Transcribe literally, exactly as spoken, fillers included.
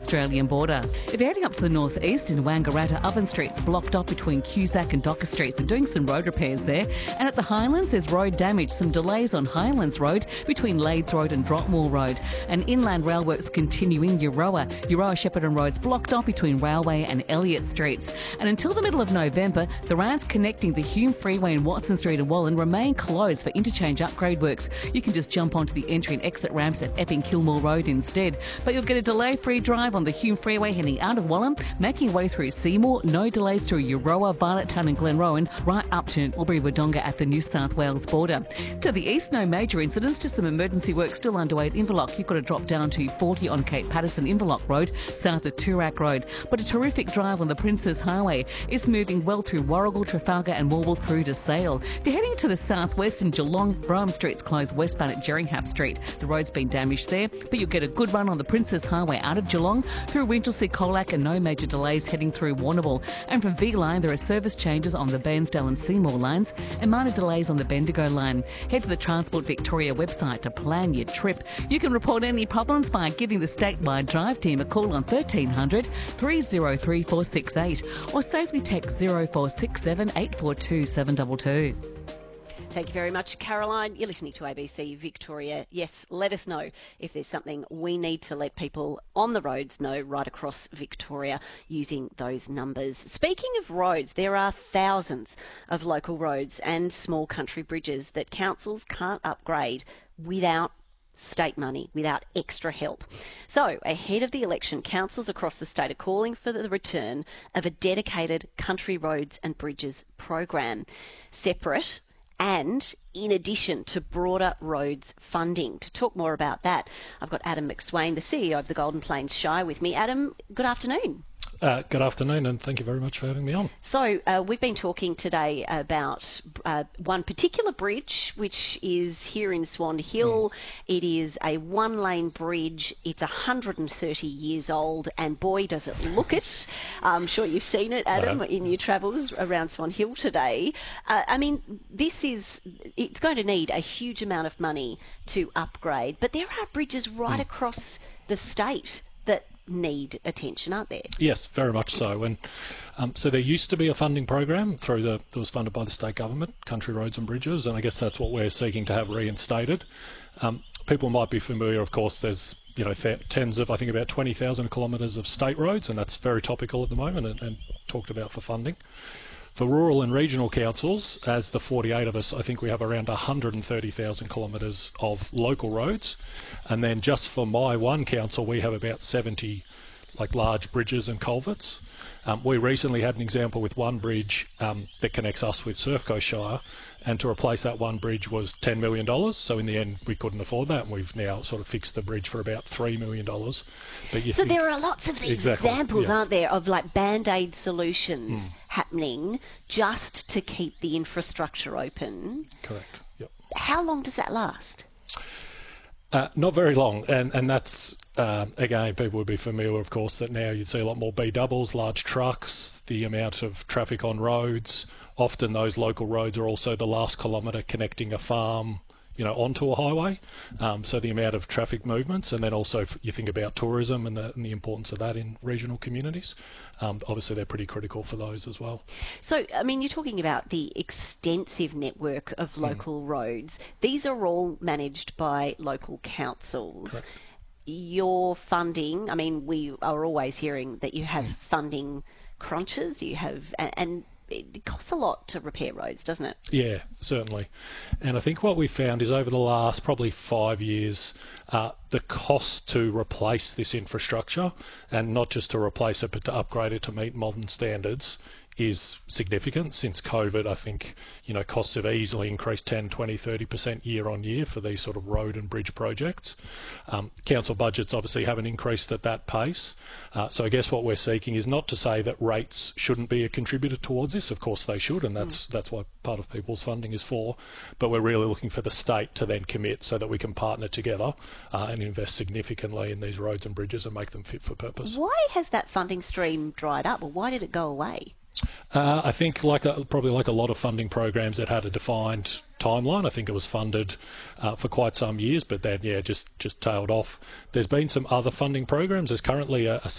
Australian border. If you're heading up to the northeast in Wangaratta, Oven Street's blocked off between Cusack and Docker Streets. They're doing some road repairs there. And at the Highlands, there's road damage, some delays on Highlands Road between Lades Road and Dropmore Road. And inland rail works continuing. Euroa, Euroa Shepparton Road's blocked off between Railway and Elliott Streets. And until the middle of November, the roads connecting the Hume Freeway and Watson Street and Wallen remain closed for interchange upgrade works. You can just jump onto the entry and exit ramps at Epping Kilmore Road instead. But you'll get a delay-free drive on the Hume Freeway heading out of Wallen, making your way through Seymour. No delays through Euroa, Violettown and Glenrowan, right up to Albury-Wodonga at the New South Wales border. To the east, no major incidents, just some emergency work still underway at Inverloch. You've got to drop down to forty on Cape Patterson, Inverloch Road, south of Toorak Road. But a terrific drive on the Princes Highway is moving well through Warragul, Trafalgar and Morwell through to Sale. If you're heading to the southwest in Geelong, Brougham Street's closed westbound at Jerringham Street. The road's been damaged there, but you'll get a good run on the Princes Highway out of Geelong through Winchelsea, Colac and no major delays heading through Warrnambool. And from V-Line, there are service changes on the Bairnsdale and Seymour lines and minor delays on the Bendigo line. Head to the Transport Victoria website to plan your trip. You can report any problems by giving the statewide drive team a call on thirteen hundred, three oh three, four six eight or safely text zero four six seven, eight four two, seven two two. Thank you very much, Caroline. You're listening to A B C Victoria. Yes, let us know if there's something we need to let people on the roads know right across Victoria using those numbers. Speaking of roads, there are thousands of local roads and small country bridges that councils can't upgrade without state money, without extra help. So, ahead of the election, councils across the state are calling for the return of a dedicated country roads and bridges program, separate and in addition to broader roads funding. To talk more about that, I've got Adam McSwain, the C E O of the Golden Plains Shire, with me. Adam, good afternoon. Uh, good afternoon, and thank you very much for having me on. So uh, we've been talking today about uh, one particular bridge, which is here in Swan Hill. Mm. It is a one-lane bridge. It's one hundred thirty years old, and boy, does it look it. I'm sure you've seen it, Adam, uh, in your travels around Swan Hill today. Uh, I mean, this is, it's going to need a huge amount of money to upgrade, but there are bridges right mm. across the state that need attention, aren't there? Yes, very much so. And um, so there used to be a funding program through the that was funded by the state government, Country Roads and Bridges, and I guess that's what we're seeking to have reinstated. Um, people might be familiar, of course. There's you know th tens of I think about twenty thousand kilometres of state roads, and that's very topical at the moment and, and talked about for funding. For rural and regional councils, as the forty-eight of us, I think we have around one hundred thirty thousand kilometres of local roads. And then just for my one council, we have about seventy like large bridges and culverts. Um, we recently had an example with one bridge um, that connects us with Surf Coast Shire, and to replace that one bridge was ten million dollars. So in the end, we couldn't afford that, and we've now sort of fixed the bridge for about three million dollars. But you so think, there are lots of these exactly, examples, yes. aren't there, of like band-aid solutions mm. happening just to keep the infrastructure open. Correct. Yep. How long does that last? Uh, not very long, and and that's uh, again, people would be familiar, of course, that now you'd see a lot more B doubles, large trucks, the amount of traffic on roads. Often those local roads are also the last kilometre connecting a farm, you know, onto a highway. Um, so the amount of traffic movements, and then also you think about tourism and the, and the importance of that in regional communities. Um, obviously, they're pretty critical for those as well. So, I mean, you're talking about the extensive network of local mm. roads. These are all managed by local councils. Correct. Your funding, I mean, we are always hearing that you have mm. funding crunches, you have, and, and it costs a lot to repair roads, doesn't it? Yeah, certainly. And I think what we found is over the last probably five years, uh, the cost to replace this infrastructure, and not just to replace it, but to upgrade it to meet modern standards, is significant. Since COVID, I think, you know, costs have easily increased ten, twenty, thirty percent year on year for these sort of road and bridge projects. Um, council budgets obviously haven't increased at that pace. Uh, so I guess what we're seeking is not to say that rates shouldn't be a contributor towards this. Of course they should, and that's, mm. that's what part of people's funding is for. But we're really looking for the state to then commit so that we can partner together uh, and invest significantly in these roads and bridges and make them fit for purpose. Why has that funding stream dried up, or why did it go away? Uh, I think like a, probably like a lot of funding programs that had a defined timeline. I think it was funded uh, for quite some years, but then, yeah, just, just tailed off. There's been some other funding programs. There's currently a, a